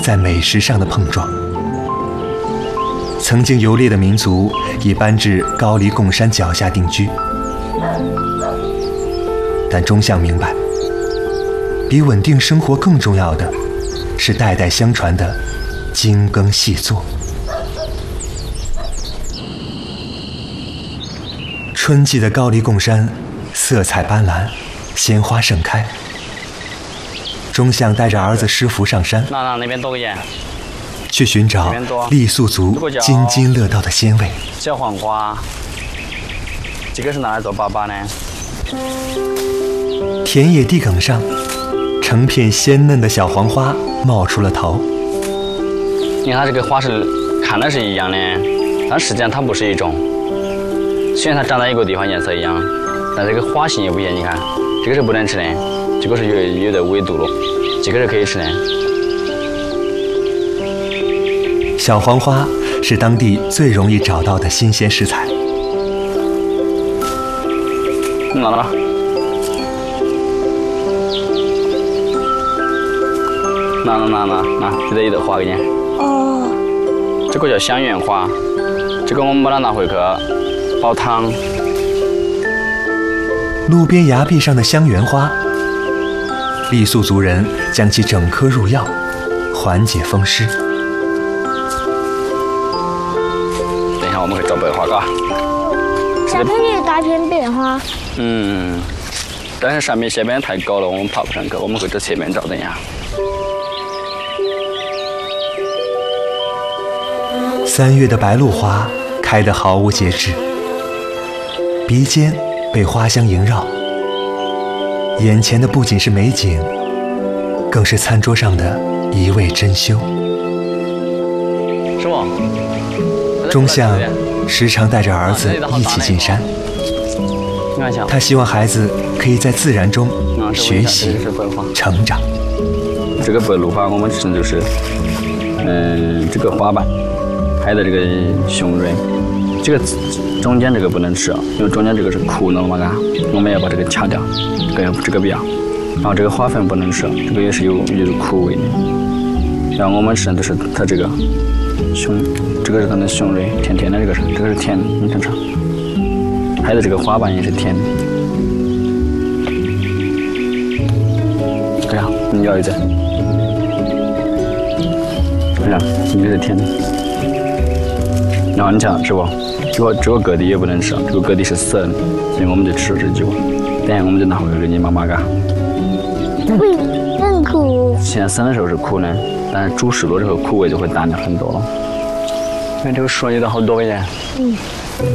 在美食上的碰撞。曾经游猎的民族已搬至高黎贡山脚下定居，但钟相明白，比稳定生活更重要的是代代相传的精耕细作。春季的高黎贡山色彩斑斓，鲜花盛开。钟相带着儿子施福上山， 那边多个眼， 去寻找傈僳族津津乐道的鲜味。 小黄瓜，这个是拿来做粑粑呢。 田野地埂上，成片鲜嫩的小黄花冒出了头。 你看它这个花是看的是一样的，但实际上它不是一种。虽然它长在一个地方颜色一样，但这个花型也不一样。你看，这个是不能吃的，这个是有点微毒了，这个是可以吃的。 小黄花是当地最容易找到的新鲜食材。 拿，这个一朵花给你。 哦。 这个叫香橼花，这个我们把它拿回去煲汤。 路边崖壁上的香橼花，傈僳族人将其整颗入药，缓解风湿。 等一下我们可以找白花，嘎。 下面有大片白花。 但是上面下面太高了，我们爬不上去，我们可以在侧面找。等一下。 3月的白鹭花开得毫无节制，鼻尖被花香萦绕，眼前的不仅是美景，更是餐桌上的一味珍馐。 是吗？ 钟相时常带着儿子一起进山，他希望孩子可以在自然中学习成长。 这个白鹭花我们吃的就是，这个花瓣，还有这个雄蕊，这个中间这个不能吃，因为中间这个是苦的嘛，嘎，我们要把这个掐掉，这个不要。然后这个花粉不能吃，这个也是有苦味的。然后我们吃的都是它这个这个是它的雄蕊，甜甜的，这个是甜的，你尝尝。还有这个花瓣也是甜的。这样，你咬一嘴。这样，你这是甜的。然后你瞧，是不？这个疙瘩也不能吃，这个疙瘩是涩的，所以我们就吃这几个。等下我们就拿回去给你妈妈嘎。 会很苦。 现在生的时候是苦的，但是煮熟了之后苦味就会淡了很多了。看这个树叶都好多一点。